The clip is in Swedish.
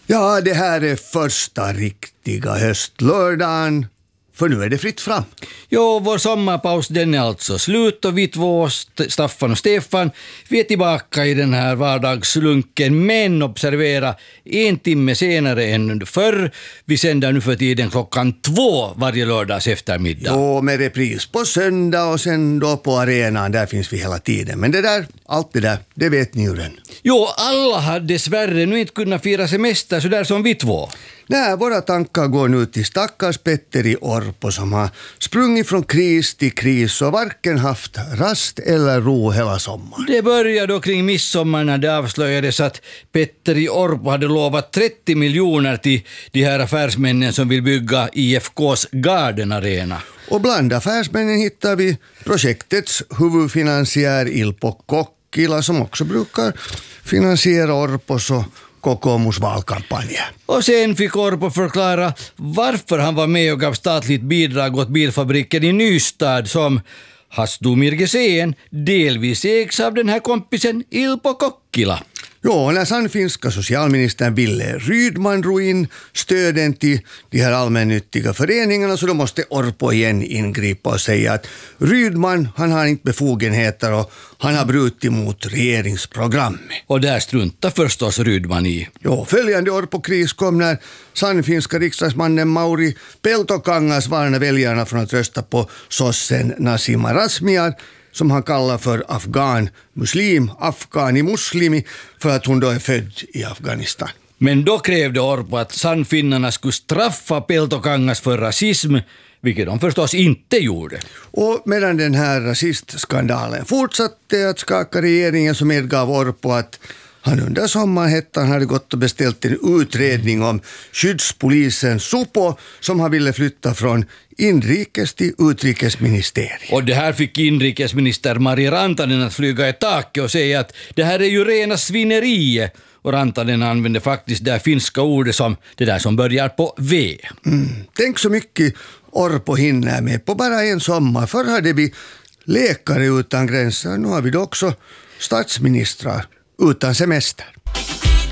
Ja, det här är första riktiga höstlördagen. För nu är det fritt fram. Jo, vår sommarpaus den är alltså slut och vi två, Staffan och Stefan, vi är tillbaka i den här vardagslunken, men observera, 1 timme senare än förr. Vi sänder nu för tiden 2:00 varje lördags eftermiddag. Jo, med repris på söndag och sen då på arenan, där finns vi hela tiden. Men allt det där, det vet ni ju redan. Jo, alla har dessvärre nu inte kunnat fira semester så där som vi två. Nej, våra tankar går nu till stackars Petteri Orpo som har sprungit från kris till kris och varken haft rast eller ro hela sommaren. Det började då kring midsommar när det avslöjades att Petteri Orpo hade lovat 30 miljoner till de här affärsmännen som vill bygga IFKs Garden Arena. Och bland affärsmännen hittar vi projektets huvudfinansiär Ilpo Kokkila som också brukar finansiera Orpos och Kokoomus valkampanjer. Och sen fick Orpo förklara varför han var med och gav statligt bidrag åt bilfabriken i Nystad som Hastumirgeseen delvis ägs av den här kompisen Ilpo Kokkila. Jo, när sannfinska socialministern Ville Rydman drog in stöden till de här allmännyttiga föreningarna så då måste Orpo igen ingripa och säga att Rydman, han har inte befogenheter och han har brutit mot regeringsprogrammet. Och där struntar förstås Rydman i. Jo, följande Orpo-kris kom när sannfinska riksdagsmannen Mauri Peltokangas varnade väljarna från att rösta på sossen Nasima Razmyar som han kallar för afghani-muslimi för att hon då är född i Afghanistan. Men då krävde Orpo att sannfinnarna skulle straffa Peltokangas för rasism, vilket de förstås inte gjorde. Och medan den här rasistskandalen fortsatte att skaka regeringen så medgav Orpo att han under sommarhettan hade gått och beställt en utredning om skyddspolisen Supo som han ville flytta från inrikes till utrikesministeriet. Och det här fick inrikesminister Mari Rantanen att flyga i taket och säga att det här är ju rena svineriet. Och Rantanen använde faktiskt det finska ordet som det där som börjar på V. Tänk så mycket Orpo hinner med på bara en sommar. Förr hade vi läkare utan gränser, nu har vi då också statsministrar utan semester.